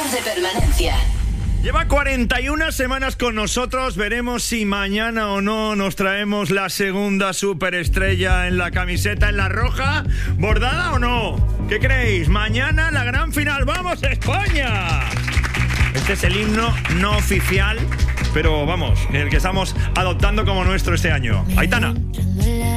semanas de permanencia. Lleva 41 semanas con nosotros. Veremos si mañana o no nos traemos la segunda superestrella en la camiseta, en la roja, bordada o no. ¿Qué creéis? Mañana la gran final. ¡Vamos, España! Este es el himno no oficial, pero vamos, el que estamos adoptando como nuestro este año. Aitana.